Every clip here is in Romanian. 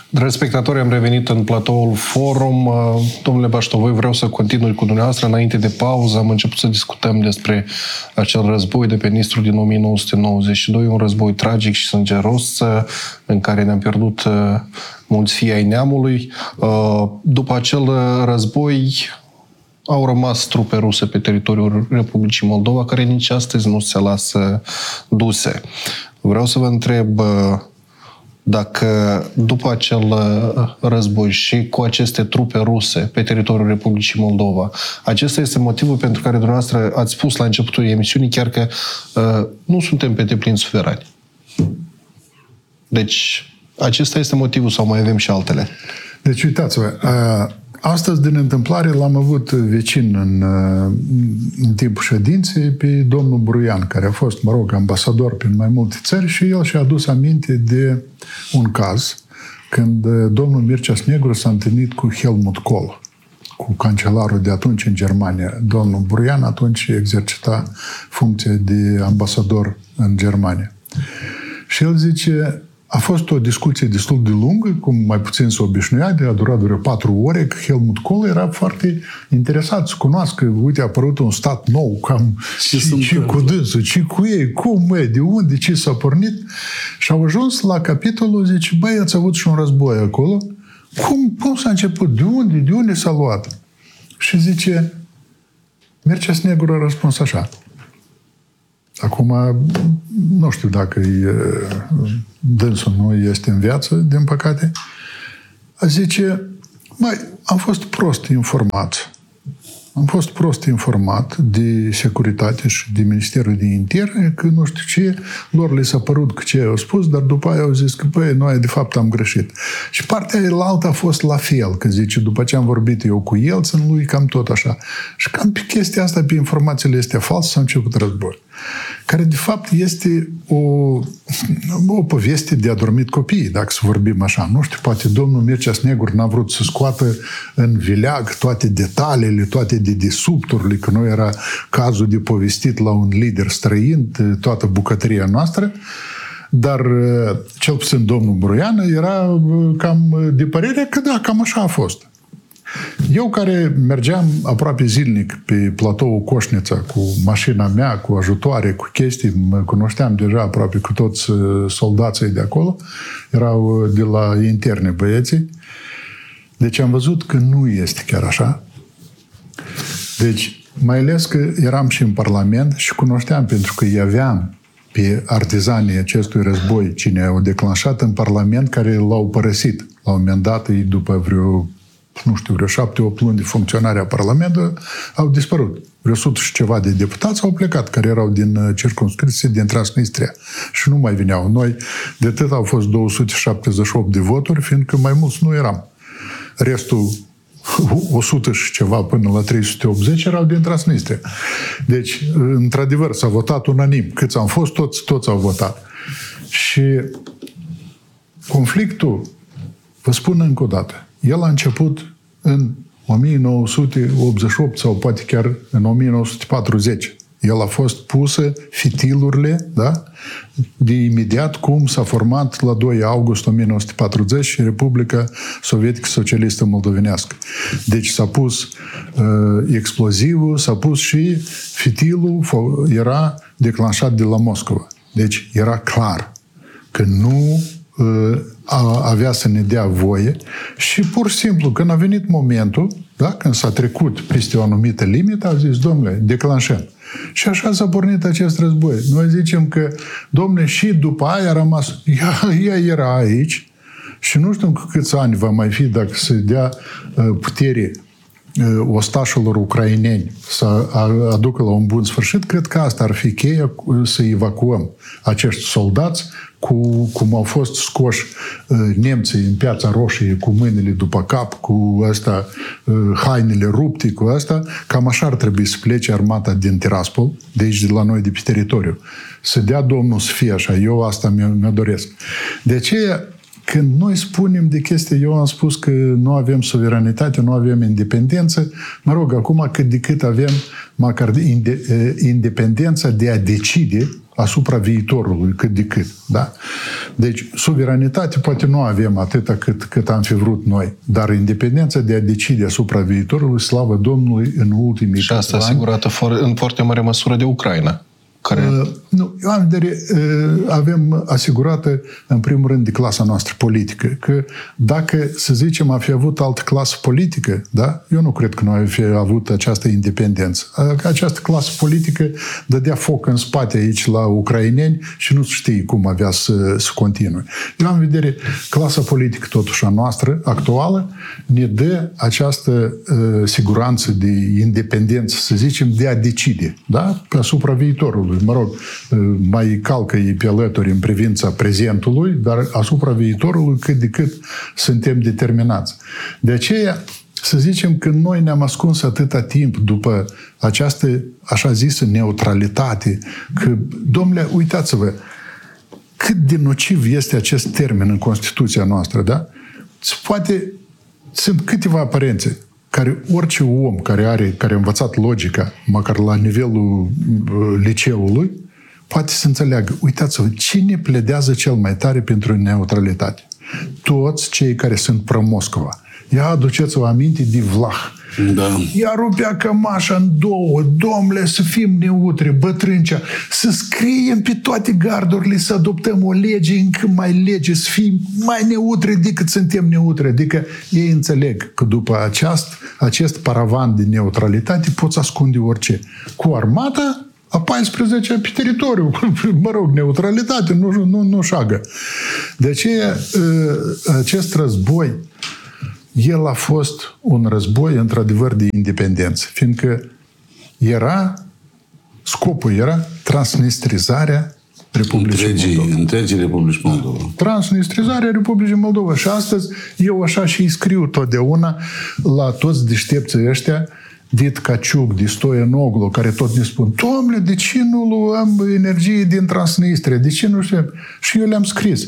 Dragi spectatori, am revenit în platoul Forum. Domnule Baștovoi, vreau să continui cu dumneavoastră. Înainte de pauză am început să discutăm despre acel război de pe Nistru din 1992, un război tragic și sângeros în care ne-am pierdut mulți fii ai neamului. După acel război au rămas trupe ruse pe teritoriul Republicii Moldova, care nici astăzi nu se lasă duse. Vreau să vă întreb dacă după acel război și cu aceste trupe ruse pe teritoriul Republicii Moldova, acesta este motivul pentru care dumneavoastră ați spus la începutul emisiunii chiar că nu suntem pe deplin suverani. Deci, acesta este motivul sau mai avem și altele? Deci, uitați-vă, astăzi, din întâmplare, l-am avut vecin în timpul ședinței pe domnul Bruian, care a fost, ambasador prin mai multe țări și el și-a adus aminte de un caz când domnul Mircea Snegru s-a întâlnit cu Helmut Kohl, cu cancelarul de atunci în Germania. Domnul Bruian atunci exercita funcția de ambasador în Germania. Și el zice: a fost o discuție destul de lungă, cum mai puțin se obișnuia, a durat vreo 4 ore, că Helmut Kohl era foarte interesat să cunoască, uite, a apărut un stat nou, cam ce cu dânsul, ce cu ei, cum, de unde, ce s-a pornit. Și au ajuns la capitolul, zice, băi, ați avut și un război acolo, cum s-a început, de unde s-a luat? Și zice, Mircea Snegru a răspuns așa. Acum, nu știu dacă dânsul nu este în viață, din păcate. Zice, am fost prost informat. Am fost prost informat de securitate și de Ministerul de Interne, că nu știu ce, lor le s-a părut că ce au spus, dar după aia au zis că, noi de fapt am greșit. Și partea aia a fost la fel, că zice, după ce am vorbit eu cu el, sunt lui cam tot așa. Și cam pe chestia asta, pe informațiile astea false, s-a început război. Care, de fapt, este o poveste de adormit copiii, dacă să vorbim așa. Nu știu, poate domnul Mircea Snegru n-a vrut să scoată în vileag toate detaliile, toate dedesubturile, că nu era cazul de povestit la un lider străin, toată bucătăria noastră, dar cel puțin domnul Bruian era cam de părere că da, cam așa a fost. Eu care mergeam aproape zilnic pe platoul Coșnița cu mașina mea, cu ajutoare, cu chestii, mă cunoșteam deja aproape cu toți soldații de acolo, erau de la interne băieții, deci am văzut că nu este chiar așa. Deci, mai ales că eram și în Parlament și cunoșteam, pentru că îi aveam pe artizanii acestui război, cine au declanșat în Parlament, care l-au părăsit. La un moment dat, după vreo 7-8 luni de funcționare a Parlamentului, au dispărut. Vreo 100 și ceva de deputați au plecat, care erau din circumscripții din Transnistria. Și nu mai veneau. Noi, de atât au fost 278 de voturi, fiindcă mai mulți nu eram. Restul 100 și ceva până la 380 erau din Transnistria. Deci, într-adevăr, s-a votat unanim. Câți am fost, toți au votat. Și conflictul, vă spun încă o dată, el a început în 1988 sau poate chiar în 1940. El a fost pusă fitilurile, da? De imediat cum s-a format la 2 august 1940 Republica Sovietică Socialistă Moldovenească. Deci s-a pus explozivul, s-a pus și fitilul era declanșat de la Moscova. Deci era clar că nu avea să ne dea voie și pur și simplu, când a venit momentul, da, când s-a trecut peste o anumită limită, au zis, domnule, declanșăm. Și așa s-a pornit acest război. Noi zicem că, domnule, și după aia a rămas, ea era aici și nu știu câți ani va mai fi dacă se dea putere ostașilor ucraineni să aducă la un bun sfârșit, cred că asta ar fi cheia să evacuăm acești soldați cum au fost scoși nemții în Piața Roșie cu mâinile după cap, cu asta, hainele rupte, cu asta, cam așa ar trebui să plece armata din Tiraspol, de aici, de la noi, de pe teritoriu. Să dea Domnul să fie așa. Eu asta mi-o doresc. De aceea, când noi spunem de chestii, eu am spus că nu avem suveranitate, nu avem independență. Mă rog, acum cât de cât avem măcar independența de a decide asupra viitorului cât de cât. Da? Deci, suveranitate poate nu avem atâta cât am fi vrut noi, dar independența de a decide asupra viitorului, slavă Domnului, în ultimii și asta asigurată în foarte mare măsură de Ucraina. Nu, eu am vedere, avem asigurată, în primul rând, de clasa noastră politică. Că dacă, să zicem, am fi avut altă clasă politică, da? Eu nu cred că noi am fi avut această independență. Această clasă politică dădea foc în spate aici la ucraineni și nu știi cum avea să continue. Eu am vedere, clasa politică, totuși, a noastră, actuală, ne dă această siguranță de independență, să zicem, de a decide, da? Asupra viitorului. Mă rog, mai calcă ei pe alături în privința prezentului, dar asupra viitorului cât de cât suntem determinați. De aceea, să zicem că noi ne-am ascuns atâta timp după această, așa zisă, neutralitate, că, domnule, uitați-vă, cât de nociv este acest termen în Constituția noastră, da? Poate, sunt câteva aparențe care orice om care a învățat logica, măcar la nivelul liceului, poate să înțeleagă. Uitați-vă, cine pledează cel mai tare pentru neutralitate? Toți cei care sunt pro-Moscova. Ia aduceți-vă aminte de Vlah. Da. Ea rupea cămașa în două. Domnule, să fim neutri, bătrâncea, să scriem pe toate gardurile, să adoptăm o lege, încă mai lege, să fim mai neutri decât suntem neutri. Adică ei înțeleg că după acest paravan de neutralitate poți ascunde orice. Cu armata a 14 pe teritoriu. Mă rog, neutralitate, nu șagă. De aceea, acest război, el a fost un război, într-adevăr, de independență, fiindcă scopul era transnistrizarea Republicii Moldova. Întregii Republici Moldova. Transnistrizarea Republicii Moldova. Și astăzi eu așa și scriu totdeauna la toți deștepții ăștia, de Tkaciuc, de Stoianoglu, care tot ne spun, domnule, de ce nu luăm energie din Transnistria? De ce nu știu? Și eu le-am scris.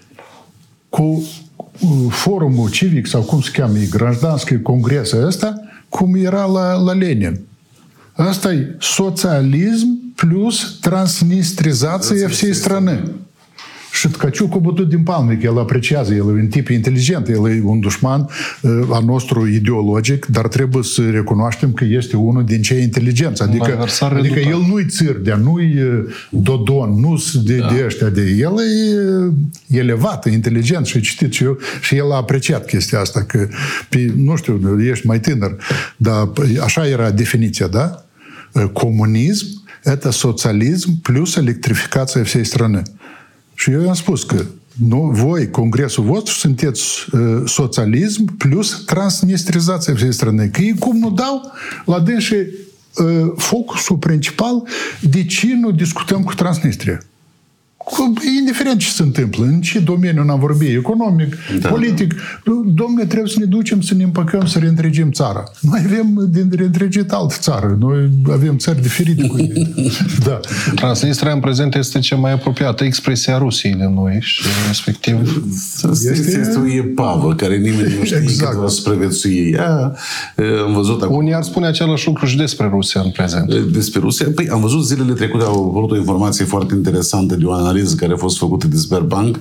Cu forumul civic, sau cum se cheamă, Grajdanski congresul ăsta, cum era la Lenin. Asta e socialism plus transnistrizația всей страны. Și Tkaciuc a bătut din palme, că el apreciază, el e un tip inteligent, el e un dușman al nostru ideologic, dar trebuie să recunoaștem că este unul din cei inteligenți. Adică el nu-i Țirdea, nu-i Dodon, nu de ăștia de el e elevat, inteligent și citit și el a apreciat chestia asta, că, nu știu, ești mai tânăr, dar așa era definiția, da? Comunism, это socialism plus electrificația всей страны. Și eu i-am spus că voi, congresul vostru, sunteți socialism plus transnistrizația всей страны. Că ei cum nu dau la dânșii focusul principal, de ce nu discutăm cu Transnistria? Indiferent ce se întâmplă, în ce domeniu n-am vorbit, economic, politic, domnule, trebuie să ne ducem să ne împăcăm, să reîntregim țara. Noi avem de reîntregit altă țară. Noi avem țări diferite cu ei. Da. Transnistria în prezent este cea mai apropiată expresie a Rusiei de noi și respectiv... Este o epavă care nimeni nu știe exact. Cât va supraviețui ea. Am văzut acum... Unii ar spune același lucru și despre Rusia în prezent. Despre Rusia? Păi am văzut zilele trecute, au apărut o informație foarte interesantă de o analiză care a fost făcută de Sberbank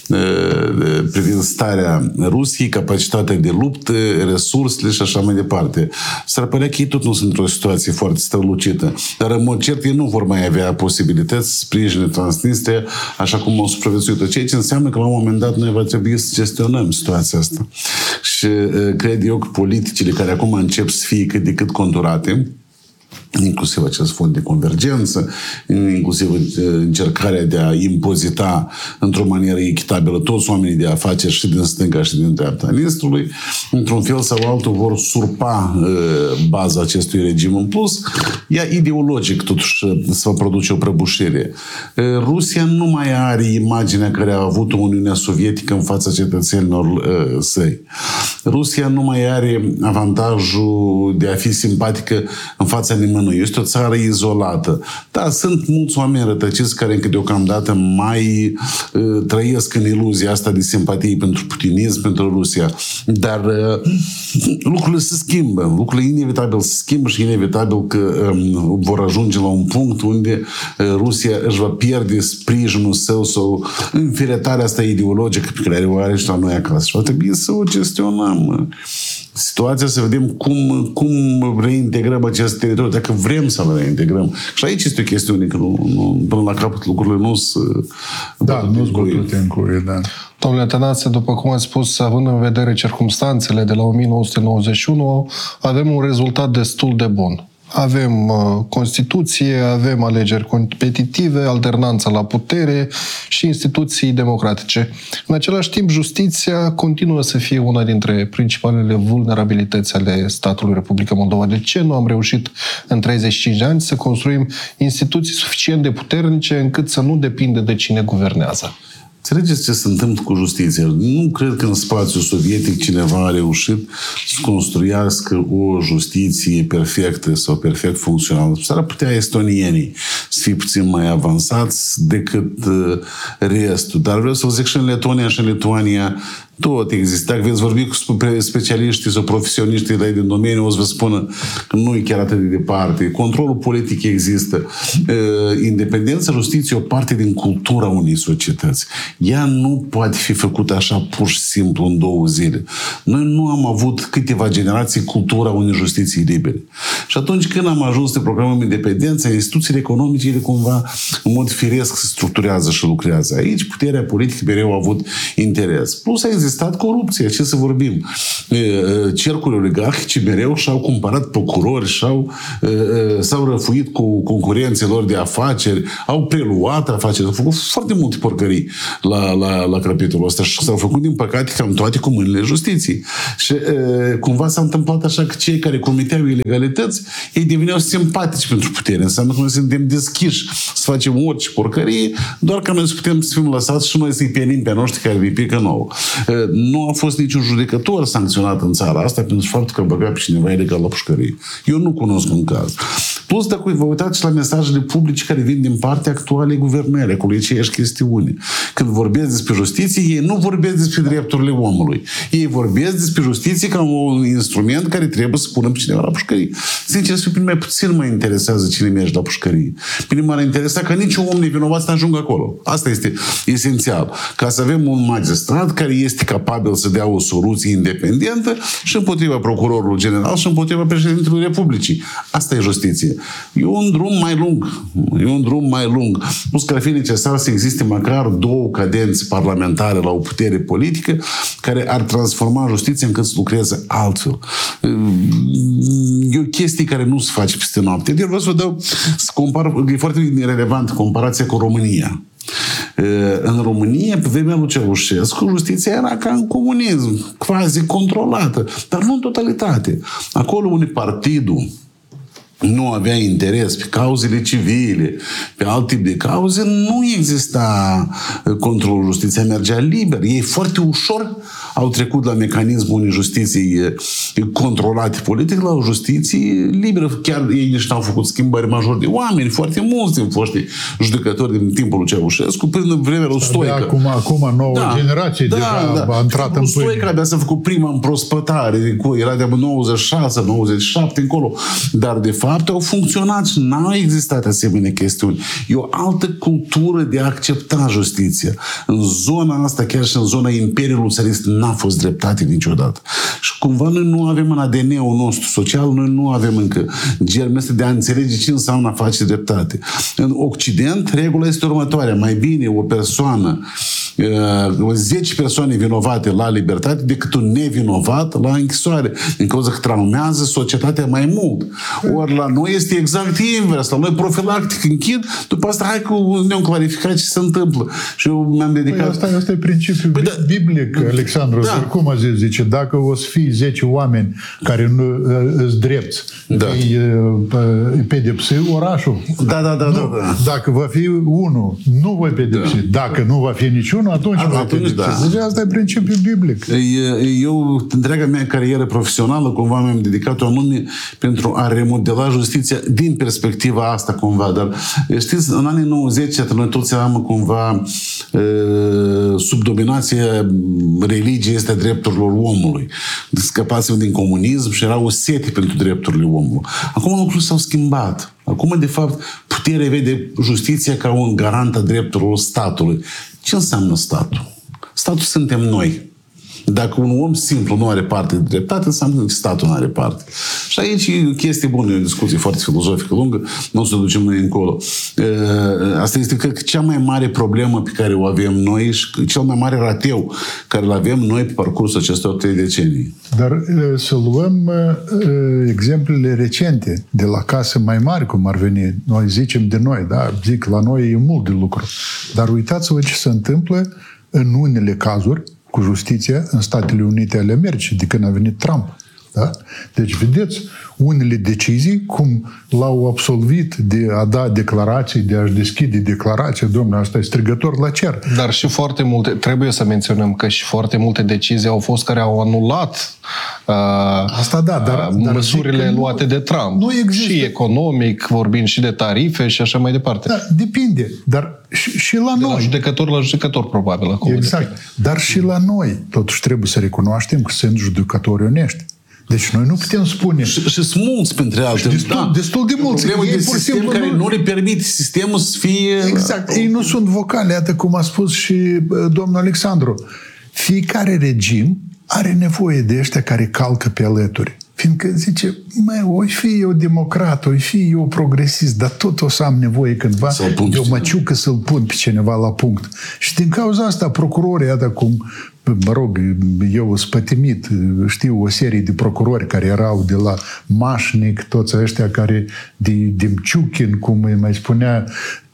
privind starea Rusiei, capacitatea de luptă, resursele și așa mai departe. S-ar părea că ei tot nu sunt într-o situație foarte strălucită, dar în mod cert ei nu vor mai avea posibilități să sprijine Transnistria așa cum au supraviețuit-o, ceea ce înseamnă că la un moment dat noi va trebui să gestionăm situația asta. Și cred eu că politicile care acum încep să fie cât de cât conturate, inclusiv acest fond de convergență, inclusiv încercarea de a impozita într-o manieră echitabilă toți oamenii de afaceri și din stânga și din dreapta al Estului, într-un fel sau altul vor surpa baza acestui regim. În plus, ea ideologic totuși se va produce o prăbușire. Rusia nu mai are imaginea care a avut-o Uniunea Sovietică în fața cetățenilor săi. Rusia nu mai are avantajul de a fi simpatică în fața nimănui noi. Este o țară izolată. Da, sunt mulți oameni rătăciți care încă deocamdată mai trăiesc în iluzia asta de simpatie pentru putinism, pentru Rusia. Dar lucrurile se schimbă. Lucrurile inevitabil se schimbă și inevitabil că vor ajunge la un punct unde Rusia își va pierde sprijinul său sau înfiretarea asta ideologică pe care o are și la noi acasă. Și va trebui să o gestionăm situația, să vedem cum reintegrăm acest teritoriu, dacă vrem să-l reintegrăm. Și aici este o chestiune, că până la capăt lucrurile nu sunt... Da, nu sunt bătute în cuie, da. Domnule Tănase, după cum ați spus, având în vedere circumstanțele de la 1991, avem un rezultat destul de bun. Avem Constituție, avem alegeri competitive, alternanța la putere și instituții democratice. În același timp, justiția continuă să fie una dintre principalele vulnerabilități ale statului Republica Moldova. De ce nu am reușit în 35 de ani să construim instituții suficient de puternice încât să nu depindă de cine guvernează? Înțelegeți ce se întâmplă cu justiția? Nu cred că în spațiul sovietic cineva a reușit să construiască o justiție perfectă sau perfect funcțională. S-ar putea estonienii să fie puțin mai avansați decât restul. Dar vreau să vă zic și în Letonia și în Lituania tot există. Dacă veți vorbi cu specialiștii sau profesioniștii din domeniu, o să vă spună că nu e chiar atât de departe. Controlul politic există. Independența justiției e o parte din cultura unei societăți. Ea nu poate fi făcută așa pur și simplu în 2 zile. Noi nu am avut câteva generații cultura unei justiții libere. Și atunci când am ajuns să programăm independența, instituțiile economice, ele cumva în mod firesc se structurează și lucrează. Aici puterea politică mereu a avut interes. Plus a existat corupție, ce să vorbim. Cercurile oligarhice mereu și-au cumpărat procurori, s-au răfuit cu concurenții lor de afaceri, au preluat afaceri, au făcut foarte multe porcării la capitolul ăsta și s-au făcut, din păcate, cam toate cu mâinile justiției. Și cumva s-a întâmplat așa că cei care comiteau ilegalități, ei deveneau simpatici pentru putere. Înseamnă că noi suntem deschiși să facem orice porcărie, doar ca noi să putem să fim lăsați și noi să-i penim pe noștri care îi pică nouă. Nu a fost niciun judecător sancționat în țara asta pentru faptul că a băgat pe cineva ilegal la pușcărie. Eu nu cunosc un caz. Plus, dacă vă uitați și la mesajele publice care vin din partea actualei guvernări, acolo e aceeași chestiune. Când vorbesc despre justiție, ei nu vorbesc despre drepturile omului. Ei vorbesc despre justiție ca un instrument care trebuie să pună pe cineva la pușcărie. Sincer, pe mine mai puțin mă interesează cine merge la pușcărie. Pe mine m-ar interesa ca niciun om nevinovat să ajungă acolo. Asta este esențial. Ca să avem un magistrat care este capabil să dea o soluție independentă și împotriva procurorului general și împotriva președintelui Republicii. Asta e justiție. E un drum mai lung. Plus că ar fi necesar să existe măcar 2 cadențe parlamentare la o putere politică care ar transforma justiția încât să lucreze altfel. E o chestie care nu se face peste noapte. Eu vreau să vă dau, e foarte relevant comparația cu România. În România, pe vremea lui Ceaușescu, justiția era ca în comunism, quasi controlată, dar nu în totalitate. Acolo unde partidul nu avea interes pe cauzele civile, pe alt tip de cauze, nu exista controlul. Justiția mergea liber. Ei foarte ușor au trecut la mecanismul unei justiții controlate politic la o justiție liberă. Chiar ei nici n-au făcut schimbări majore de oameni, foarte mulți din foștii judecători din timpul lui Ceaușescu, până în vremea lui Stoica. Acum nouă generație deja a intrat în pâine. Stoica abia s-a făcut prima împrospătare, era de 96, 97 încolo, dar de fapt au funcționat și n-au existat asemenea chestiuni. E o altă cultură de a accepta justiția. În zona asta, chiar și în zona Imperiului Țarist, n-a fost dreptate niciodată. Și cumva noi nu avem în ADN-ul nostru social, noi nu avem încă germul ăsta de a înțelege ce înseamnă a face dreptate. În Occident, regula este următoarea. Mai bine o persoană 10 persoane vinovate la libertate decât un nevinovat la închisoare. Din cauza că traumează societatea mai mult. Ori la noi este exact invers. La noi profilactic închid, după asta hai că ne-am clarificat ce se întâmplă. Și eu mi-am dedicat... Asta e principiul biblic, Alexandru. Da. Cum a zis, zice, dacă o să fii 10 oameni care nu îți drepți, îi pedepsi orașul. Da. Dacă va fi unul, nu voi pedepsi. Dacă nu va fi niciunul, minciună, atunci da. Deci asta e principiul biblic. Eu, întreaga mea carieră profesională, cumva mi-am dedicat-o anume pentru a remodela justiția din perspectiva asta, cumva. Dar știți, în anii 90, noi toți eram cumva sub dominația religiei astea drepturilor omului. Scăpasem din comunism și era o sete pentru drepturile omului. Acum lucrurile s-au schimbat. Acum, de fapt, puterea vede justiția ca un garant a drepturilor statului. Ce înseamnă statul? Statul suntem noi. Dacă un om simplu nu are parte de dreptate, înseamnă că statul nu are parte. Și aici e o chestie bună, e o discuție foarte filozofică lungă, nu o să ducem noi încolo. Asta este, cred că, cea mai mare problemă pe care o avem noi și cel mai mare rateu care îl avem noi pe parcursul acestor 3 decenii. Dar să luăm exemplele recente de la case mai mari, cum ar veni. Noi zicem de noi, da? Zic, la noi e mult de lucru. Dar uitați-vă ce se întâmplă în unele cazuri cu justiția în Statele Unite ale Americii, de când a venit Trump. Da? Deci, vedeți, unele decizii, cum l-au absolvit de a da declarații, de a-și deschide declarații, domnule, asta e strigător la cer. Dar și foarte multe, trebuie să menționăm că și foarte multe decizii au fost care au anulat asta da, dar măsurile luate de Trump. Nu există. Și economic, vorbind și de tarife și așa mai departe. Da, depinde. Dar și la noi. De la judecător, probabil. Acum exact. Dar și la noi, totuși, trebuie să recunoaștem că sunt judecători onești. Deci noi nu putem spune... Și sunt mulți, printre altele. Destul de mulți. Problemă de sistem care nu le permite sistemul să fie... Exact. Ei nu sunt vocale, iată cum a spus și domnul Alexandru. Fiecare regim are nevoie de ăștia care calcă pe alături. Fiindcă zice, oi fi eu democrat, oi fi eu progresist, dar tot o să am nevoie cândva de o măciucă să-l pun pe cineva la punct. Și din cauza asta, procurorii, iată cum, mă rog, eu spătimit, știu o serie de procurori care erau de la Mașnic, toți ăștia care, de Mciuchin, cum îi mai spunea,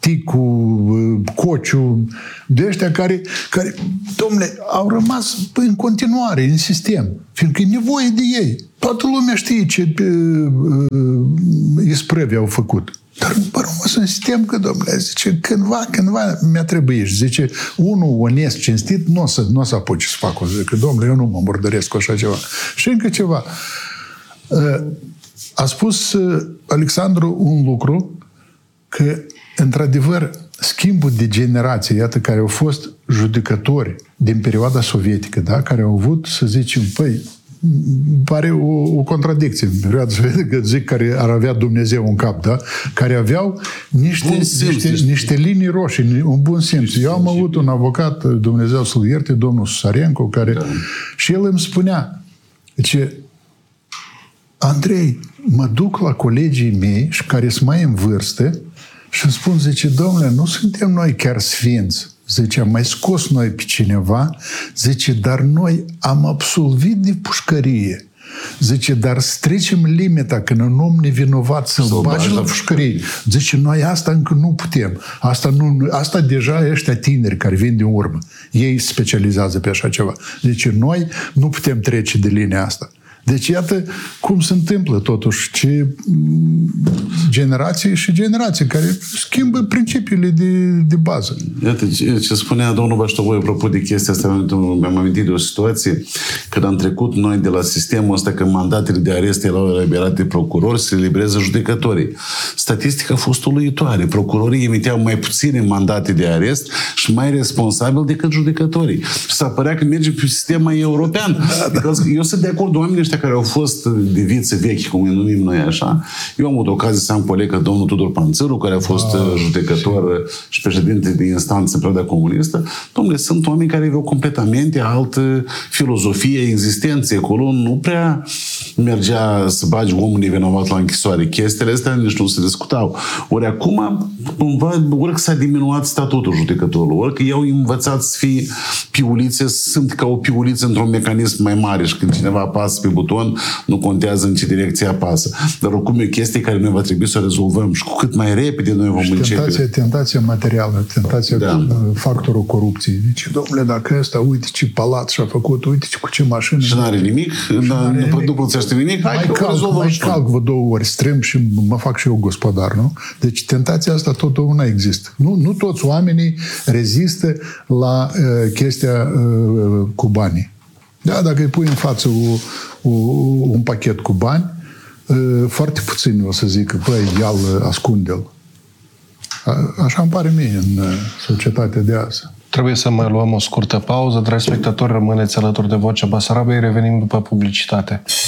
Ticu, Cociu, de ăștia care, dom'le, au rămas în continuare în sistem, fiindcă e nevoie de ei. Toată lumea știe ce isprăvi au făcut. Dar rămas în sistem că, dom'le, zice, cândva mi-a trebuit. Zice, unul onest, cinstit, nu o să apuce să facă. Zice, dom'le, eu nu mă murdăresc cu așa ceva. Și încă ceva. A spus Alexandru un lucru, că într-adevăr, schimbul de generație, iată, care au fost judecători din perioada sovietică, da? Care au avut, să zicem, păi, pare o contradicție. Vreau să vede că zic care ar avea Dumnezeu în cap, da? Care aveau niște linii roșii, un bun simț. Eu am avut un avocat, Dumnezeu să-l ierte, domnul Susarenco, care și el îmi spunea, zice, Andrei, mă duc la colegii mei și care sunt mai în vârstă și îmi spun, zice, domnule, nu suntem noi chiar sfinți. Zice, am mai scos noi pe cineva, zice, dar noi am absolvit de pușcărie. Zice, dar să trecem limita când un om nevinovat să-l bagi la pușcărie. Zice, noi asta încă nu putem. Asta deja ăștia tineri care vin din urmă. Ei specializează pe așa ceva. Zice, noi nu putem trece de linia asta. Deci iată cum se întâmplă totuși ce generații și generații care schimbă principiile de bază. Iată ce spunea domnul Baștovoi apropo de chestia asta, mi-am amintit de o situație când am trecut noi de la sistemul ăsta că mandatele de arest erau eliberate de procurori, se eliberează judecătorii. Statistica a fost uluitoare. Procurorii emiteau mai puține mandate de arest și mai responsabili decât judecătorii. Și s-a părea că merge pe sistem mai european. Eu sunt de acord, oamenii ăștia care au fost de viță vechi, cum îi numim noi așa. Eu am avut ocazie să am coleg ca domnul Tudor Panțăru, care a fost judecător și președinte de instanță în perioada comunistă. Dom'le, sunt oameni care aveau completamente altă filozofie a existenței. Acolo nu prea mergea să bagi omul nevinovat la închisoare. Chestiile astea nici nu se discutau. Ori acum, cumva, ori că s-a diminuat statutul judecătorului, ori că i-au învățat să fie piulițe, sunt ca o piuliță într-un mecanism mai mare și când cineva apasă pe buton, nu contează în ce direcție apasă. Dar oricum e o chestie care noi va trebui să o rezolvăm și cu cât mai repede noi vom începe. Tentația materială, factorul corupției. Deci, domnule, dacă ăsta, uite ce palat și-a făcut, uite cu ce mașină. Și n-are nimic, nu plătește primește nimic, hai că o rezolvăm mai și calc vă 2 ori strâmb și mă fac și eu gospodar, nu? Deci tentația asta totdeauna există. Nu toți oamenii rezistă la chestia cu banii. Da, dacă îi pui în față un pachet cu bani, foarte puțini o să zică, băi, ia-l, ascunde-l. Așa îmi pare mie în societatea de azi. Trebuie să mai luăm o scurtă pauză. Dragi spectatori, rămâneți alături de Vocea Basarabiei, revenim după publicitate.